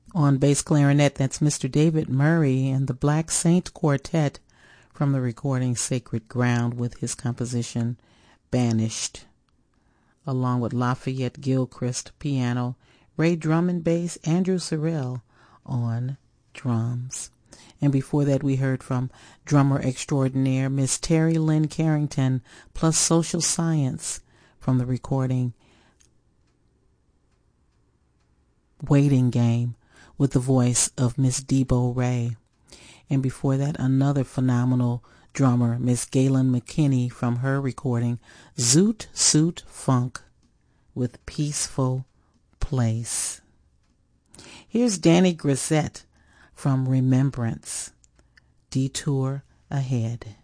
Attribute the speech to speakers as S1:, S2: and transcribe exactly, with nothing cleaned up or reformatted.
S1: On bass clarinet, that's Mister David Murray and the Black Saint Quartet from the recording Sacred Ground with his composition Banished, along with Lafayette Gilchrist piano, Ray Drummond bass, Andrew Sorrell on drums. And before that we heard from drummer extraordinaire Miss Terry Lynn Carrington plus Social Science from the recording Waiting Game with the voice of Miss Debo Ray. And before that, another phenomenal drummer, Miss Galen McKinney from her recording Zoot Suit Funk with Peaceful Place. Here's Danny Grissett from Remembrance, Detour Ahead.